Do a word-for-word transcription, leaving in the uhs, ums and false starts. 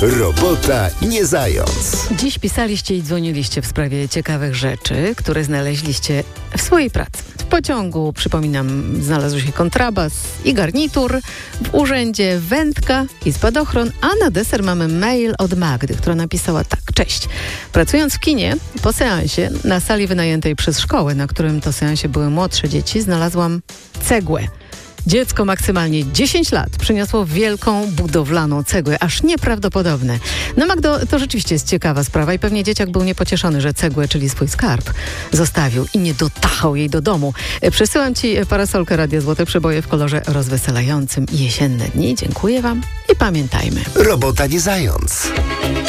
Robota nie zając. Dziś pisaliście i dzwoniliście w sprawie ciekawych rzeczy, które znaleźliście w swojej pracy. W pociągu, przypominam, znalazł się kontrabas i garnitur, w urzędzie wędka i spadochron, a na deser mamy mail od Magdy, która napisała tak. Cześć. Pracując w kinie, po seansie, na sali wynajętej przez szkołę, na którym to seansie były młodsze dzieci, znalazłam cegłę. Dziecko maksymalnie dziesięć lat przyniosło wielką budowlaną cegłę, aż nieprawdopodobne. No Magdo, to rzeczywiście jest ciekawa sprawa i pewnie dzieciak był niepocieszony, że cegłę, czyli swój skarb, zostawił i nie dotachał jej do domu. Przesyłam Ci parasolkę Radia Złote Przeboje w kolorze rozweselającym jesienne dni. Dziękuję Wam i pamiętajmy. Robota nie zając.